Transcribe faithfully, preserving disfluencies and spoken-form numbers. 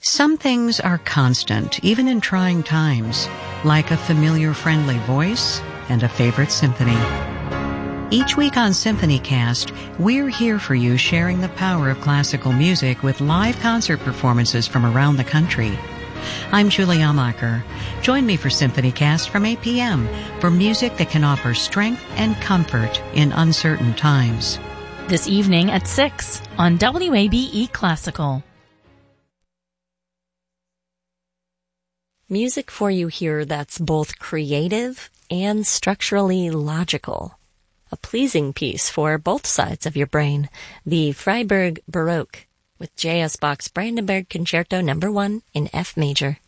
Some things are constant, even in trying times, like a familiar friendly voice and a favorite symphony. Each week on SymphonyCast, we're here for you sharing the power of classical music with live concert performances from around the country. I'm Julie Amacher. Join me for SymphonyCast from eight p.m. for music that can offer strength and comfort in uncertain times. This evening at six on W A B E Classical. Music for you here that's both creative and structurally logical. A pleasing piece for both sides of your brain. The Freiburg Baroque with J S. Bach's Brandenburg Concerto number one in F major.